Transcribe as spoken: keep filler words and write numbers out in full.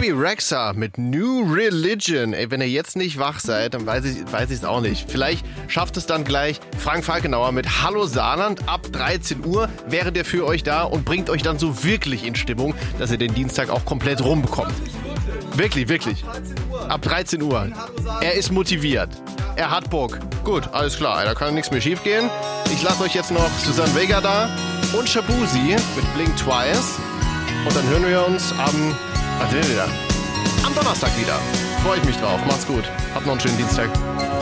Bobby Rexha mit New Religion. Ey, wenn ihr jetzt nicht wach seid, dann weiß ich weiß ich es auch nicht. Vielleicht schafft es dann gleich Frank Falkenauer mit Hallo Saarland ab dreizehn Uhr. Wäre der für euch da und bringt euch dann so wirklich in Stimmung, dass ihr den Dienstag auch komplett rumbekommt. Wirklich, wirklich. Ab dreizehn Uhr. Er ist motiviert. Er hat Bock. Gut, alles klar. Da kann nichts mehr schief gehen. Ich lasse euch jetzt noch Susanne Vega da und Shabuzi mit Blink Twice. Und dann hören wir uns am, was sind wir wieder? Am Donnerstag wieder. Freue ich mich drauf. Macht's gut. Habt noch einen schönen Dienstag.